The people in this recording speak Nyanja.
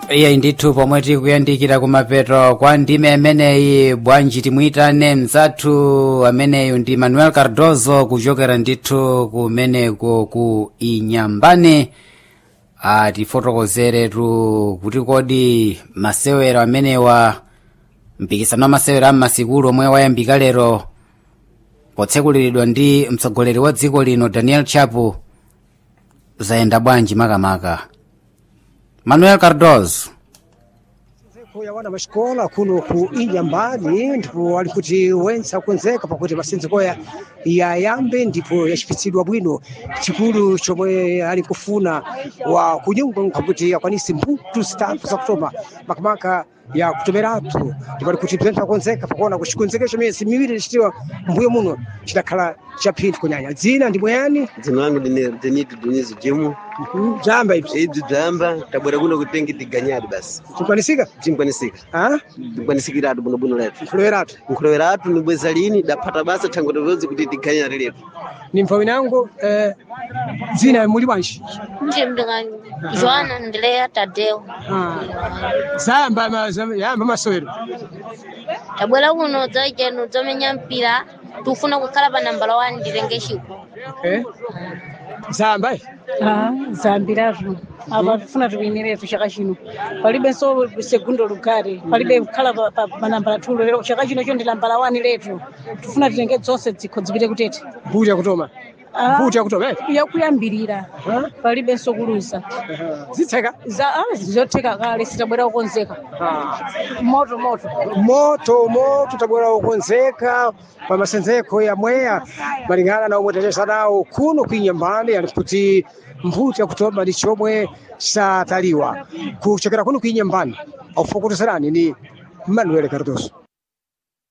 Iya ndithu pomwe tikuyandikira kumapeto kwa ndime ameneyi bwanji timuyitane mzathu ameneyu ndi Manuel Cardozo kuchokera ndithu kumeneko ku Inyambane atifotokozeretu kuti kodi masewero amenewa mpikisano wa masewero am'masikulo omwe wayambika lero potsekuliridwa ndi mtsogoleri wa dziko lino Daniel Chapo zayenda bwanji makamaka. Manuel Cardozo ya wana mashikola kuno ku Inyambani ndipo ali kuti wensa kunzeka pakuti masenzeko yayambe ndipo yachipitsidwa bwino chikulu chomwe ali kufuna wa kunyunga kuti akwanise mbuto zitatu za kutoma makamaka ya kutomeratu ndipo ali kuti penta kunzeka pakuona kuchikunzekesha miezi miwiri lichitiwa mbuyo muno chidakhala chaphindu kunyanya dzina ndi mwayani dzina langu ndi Denito Dunizo Jemu jamba ipi jamba tabwera kuno kutengi tiganyadi basi tikwanisika tikwanisika buno letu nkhuloweratu ni bweza lini dapata basa changotozozi kuti tiganyadi letu ni mphawi nangu dzina muli bwanji Ndimbingani Joana Andrea Tadeo. yamba masewero Tabwera kuno dzajeno dzamenya mpira tufuna kukhala pa nambala 1 ndilengeshiko. zamba zambiratu apa tufuna tukuiniretu chaka chino palibe so segundo lugare palibe kukhala pa nambala 2 lero chaka chino cho ndi nambala 1 letu tufuna tilenge zonse dzikho dzipite kutete mbuto yakutoma yakuyambirira palibe so kulusa zitseka zotheka kale sitabwera kukonzeka moto tabwera kukonzeka pa masenzeko ya mweya malingana na omwe tatesa nawo kuno kuinyambani ali kuti mbuto yakutoma ndi chomwe sataliwa kuchokera kuno kuinyambani aufukutizirani ni Manuel Cardozo.